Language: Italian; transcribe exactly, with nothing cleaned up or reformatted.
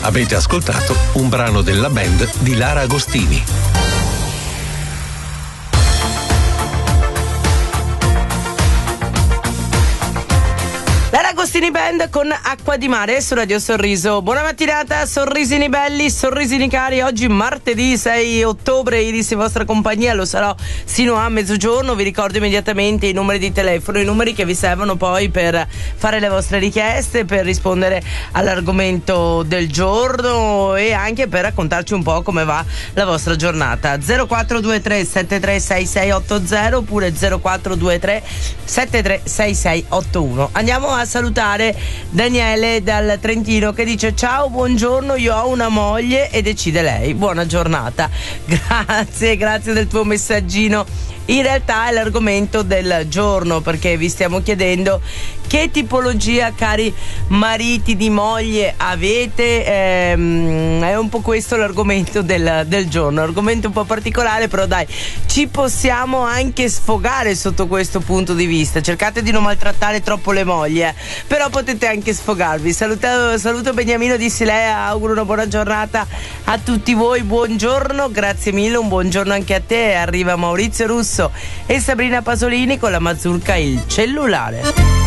Avete ascoltato un brano della band di Lara Agostini. Lara Agostini Band con Acqua di Mare su Radio Sorriso. Buona mattinata, sorrisini belli, sorrisini cari. Oggi martedì sei ottobre, Iris in vostra compagnia, lo sarò sino a mezzogiorno. Vi ricordo immediatamente i numeri di telefono, i numeri che vi servono poi per fare le vostre richieste, per rispondere all'argomento del giorno e anche per raccontarci un po' come va la vostra giornata. zero quattro due tre sette tre sei sei otto zero oppure zero quattro due tre sette tre sei sei otto uno. Andiamo a salutare Daniele dal Trentino che dice: ciao, buongiorno, io ho una moglie e decide lei. Buona giornata. Grazie, grazie del tuo messaggino. In realtà è l'argomento del giorno, perché vi stiamo chiedendo che tipologia, cari mariti di moglie, avete. Ehm, è un po' questo l'argomento del, del giorno, argomento un po' particolare, però dai, ci possiamo anche sfogare sotto questo punto di vista. Cercate di non maltrattare troppo le mogli, eh. Però potete anche sfogarvi. Saluto, saluto Beniamino di Silea, auguro una buona giornata a tutti voi, buongiorno, grazie mille, un buongiorno anche a te. Arriva Maurizio Russo e Sabrina Pasolini con la mazurka Il Cellulare.